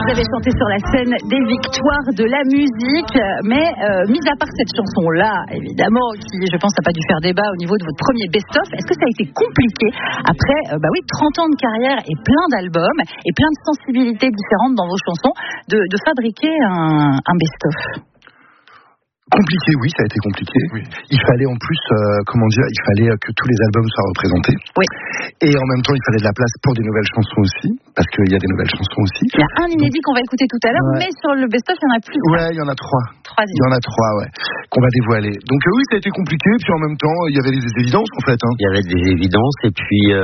vous avez chanté sur la scène des victoires de la musique, mais mis à part cette chanson-là, évidemment, qui, je pense, n'a pas dû faire débat au niveau de votre premier best-of, est-ce que ça a été compliqué, après 30 ans de carrière et plein d'albums, et plein de sensibilités différentes dans vos chansons, de fabriquer un best-of? Compliqué, oui, ça a été compliqué. Oui. Il fallait en plus, il fallait que tous les albums soient représentés. Oui. Et en même temps, il fallait de la place pour des nouvelles chansons aussi, parce qu'il y a des nouvelles chansons aussi. Il y a un inédit qu'on va écouter tout à l'heure, mais sur le best-of, il y en a plus. Ouais, il y en a trois. Il y en a trois, ouais, qu'on va dévoiler. Donc oui, ça a été compliqué, puis en même temps, il y avait des évidences, en fait. Hein. Il y avait des évidences, et puis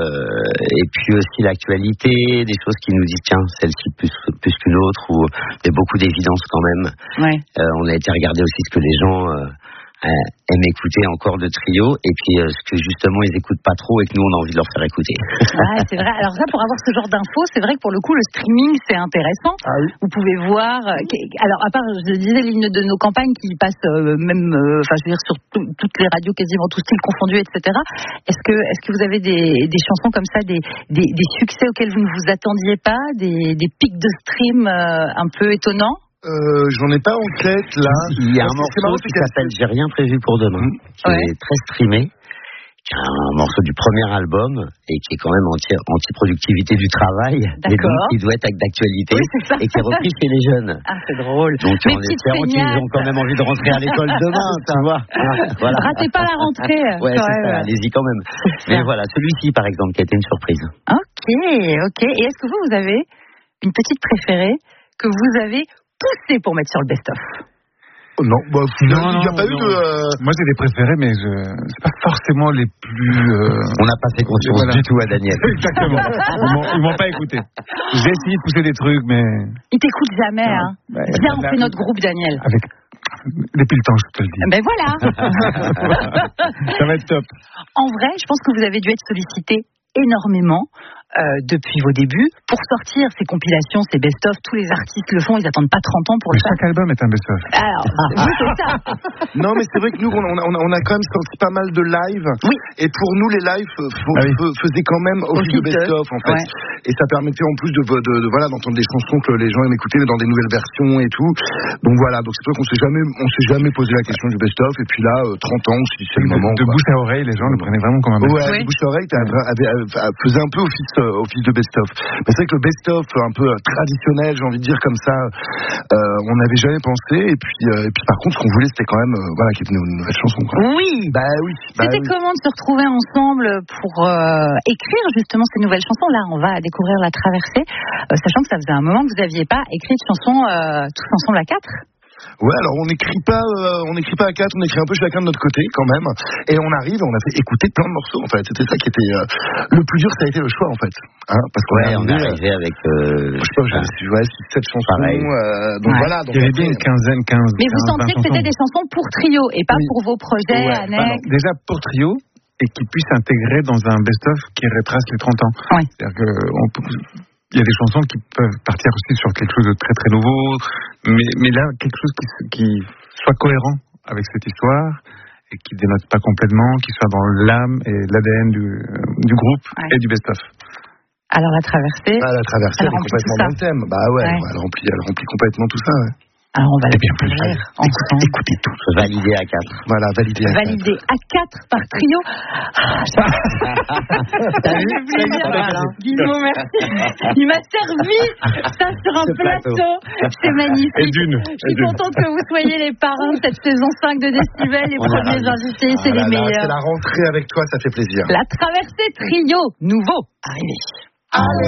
aussi l'actualité, des choses qui nous disent, tiens, celle-ci plus qu'une autre, ou il y a beaucoup d'évidences quand même. Ouais. On a été regarder aussi ce que les gens aiment écouter encore de Trio, et puis ce que justement ils écoutent pas trop et que nous on a envie de leur faire écouter. Ah, c'est vrai. Alors ça, pour avoir ce genre d'infos, c'est vrai que pour le coup le streaming c'est intéressant. Ah oui. Vous pouvez voir. Alors à part, je disais, l'hymne de nos campagnes qui passe sur toutes les radios, quasiment tous styles confondus, etc. Est-ce que vous avez des chansons comme ça, des succès auxquels vous ne vous attendiez pas, des pics de stream un peu étonnants? J'en ai pas en tête là. Il y a un morceau qui s'appelle J'ai rien prévu pour demain, qui est très streamé, qui est un morceau du premier album et qui est quand même anti-productivité du travail, mais donc qui doit être d'actualité, et qui est repris chez les jeunes. Ah, c'est drôle. Donc en espérant qu'ils ont quand même envie de rentrer à l'école demain, tu vois. Voilà. Ratez pas la rentrée. Ouais, c'est ça, allez-y quand même. Mais voilà, celui-ci par exemple qui a été une surprise. Ok. Et est-ce que vous avez une petite préférée que vous avez poussé pour mettre sur le best-of? Non, il n'y a pas eu de... Moi j'ai des préférés, mais c'est pas forcément les plus... On n'a pas fait confiance du tout à Daniel. Exactement. Ils m'ont pas écouté. J'ai essayé de pousser des trucs, mais... Ils t'écoutent jamais, hein. Viens, on fait notre groupe, Daniel. Depuis le temps, je te le dis. Ben voilà. Ça va être top. En vrai, je pense que vous avez dû être sollicité énormément depuis vos débuts pour sortir ces compilations, ces best-of. Tous les artistes le font, ils attendent pas 30 ans pour le faire. Chaque album est un best-of. Alors, oui, c'est ça. Non, mais c'est vrai que nous, on a quand même sorti pas mal de live. Oui. Et pour nous, les lives faisaient quand même office de best-of, en fait. Ouais. Et ça permettait en plus d'entendre des chansons que les gens aiment écouter dans des nouvelles versions et tout. Donc voilà, donc c'est vrai qu'on s'est jamais posé la question du best-of. Et puis là, 30 ans, si c'est le moment. De bouche à oreille, les gens le prenaient vraiment comme un best-of. Ouais, de bouche à oreille, faisait un peu office de best-of. Mais c'est vrai que le best-of un peu traditionnel, j'ai envie de dire comme ça, on n'avait jamais pensé. Et puis par contre, ce qu'on voulait, c'était quand même qu'il y ait une nouvelle chanson. Quoi. Oui. C'était comment de se retrouver ensemble pour écrire justement ces nouvelles chansons? Là, on va découvrir La Traversée, sachant que ça faisait un moment que vous n'aviez pas écrit de chansons tous ensemble à 4. Ouais, alors on n'écrit pas à 4, on écrit un peu chacun de notre côté quand même. Et on arrive, on a fait écouter plein de morceaux en fait. C'était ça qui était le plus dur, ça a été le choix en fait. Hein, parce qu'on on est arrivé avec je sais pas, 7 chansons. Donc voilà. Donc il y avait bien une quinzaine, 15. Mais vous sentiez que c'était des chansons pour Trio et pas pour vos projets annexes. Déjà pour Trio, et qui puisse intégrer dans un best-of qui retrace les 30 ans. Oui. C'est-à-dire que il y a des chansons qui peuvent partir aussi sur quelque chose de très très nouveau, mais là quelque chose qui soit cohérent avec cette histoire et qui dénote pas complètement, qui soit dans l'âme et l'ADN du groupe et du best-of. Alors La Traversée. La Traversée, elle est complètement dans le thème. Elle remplit complètement tout ça. Ouais. Alors on va écoutez tout. Validé à 4. Voilà, validé à 4. Validé à 4 par Trio. T'as vu Guillaume, merci. Il m'a servi ça sur un plateau. C'est magnifique. Je suis contente que vous soyez les parrains de cette saison 5 de Décibel, les premiers invités, c'est les meilleurs. C'est la rentrée avec toi, ça fait plaisir. La Traversée Trio, nouveau, arrivé. Allez.